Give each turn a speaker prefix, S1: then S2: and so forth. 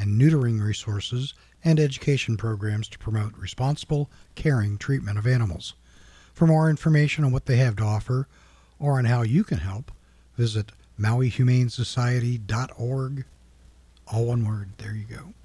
S1: and neutering resources and education programs to promote responsible, caring treatment of animals. For more information on what they have to offer or on how you can help, visit MauiHumaneSociety.org. All one word. There you go.